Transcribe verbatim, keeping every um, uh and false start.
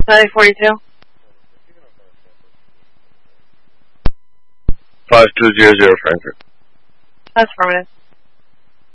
nine forty-two. five two zero zero Frankfurt. That's affirmative.